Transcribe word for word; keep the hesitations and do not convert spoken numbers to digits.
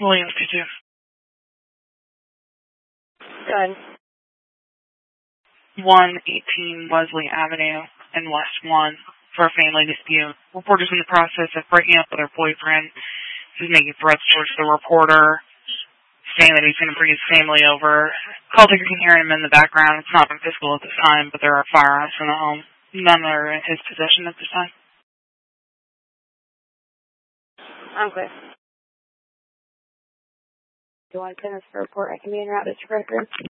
Williams, P two. Go ahead. one eighteen Leslie Avenue in West one for a family dispute. Reporter's in the process of breaking up with her boyfriend. He's making threats towards the reporter, saying that he's going to bring his family over. Call taker can hear him in the background. It's not been physical at this time, but there are firearms in the home. None are in his possession at this time. I'm clear. Do you want to send us a report? I can be en route to record.